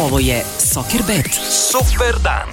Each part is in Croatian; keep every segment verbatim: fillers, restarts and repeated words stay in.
Ovo je Soccerbet. Super dan.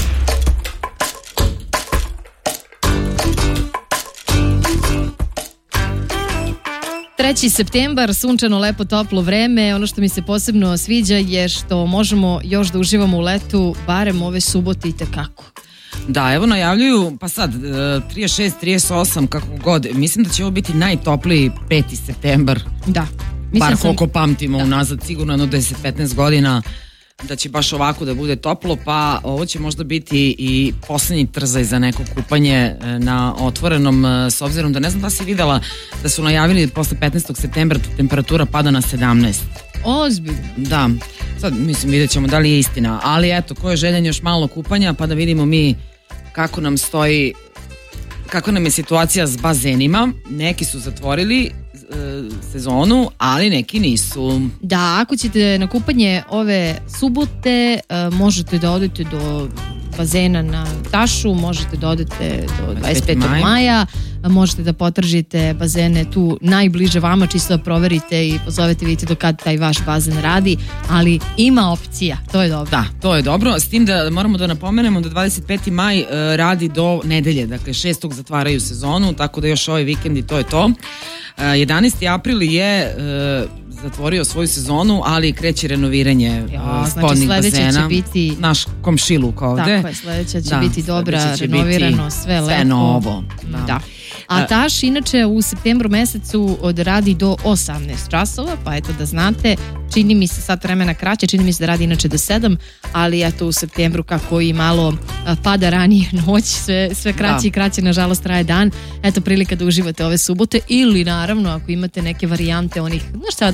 treći septembar, sunčano, lepo, toplo vreme. Ono što mi se posebno sviđa je što možemo još da uživamo u letu, barem ove subote i tekako. Da, evo najavljuju, pa sad, trideset šest, trideset osam, kako god. Mislim da će ovo biti najtopliji peti septembar. Da. Mislim Bar sam... koliko pamtimo da. unazad, sigurno jedno deset do petnaest godina da će baš ovako da bude toplo, pa ovo će možda biti i poslednji trzaj za neko kupanje na otvorenom, s obzirom da ne znam da si videla da su najavili posle petnaestog septembra temperatura pada na sedamnaest. Ozbiljno. Da, sad mislim vidjet ćemo da li je istina, ali eto, ko je željan još malo kupanja, pa da vidimo mi kako nam stoji, kako nam je situacija s bazenima. Neki su zatvorili e, sezonu, ali neki nisu. Da, ako ćete na kupanje ove subote, e, možete da odete do bazena na Tašu, možete da odete do dvadeset petog maja, možete da potržite bazene tu najbliže vama, čisto da proverite i pozovete, vidite do kad taj vaš bazen radi, ali ima opcija, to je dobro. Da, to je dobro, s tim da moramo da napomenemo da dvadeset peti maj uh, radi do nedelje, dakle šestog zatvaraju sezonu, tako da još ovaj vikend i to je to. Uh, jedanaesti april je uh, zatvorio svoju sezonu, ali kreće renoviranje ja, spodnih znači bazena. Će biti naš komšiluk ovde. Tako je, sledeća će da, biti dobra, će renovirano, biti sve lepo. Sve novo. Da. Da. A Taš inače u septembru mesecu radi do osamnaest časova, pa eto da znate, čini mi se sat vremena kraće, čini mi se da radi inače do sedam, ali eto u septembru kako i malo pada ranije noć, sve, sve kraće da. i kraće nažalost traje dan, eto prilika da uživate ove subote ili naravno ako imate neke varijante onih, znaš šta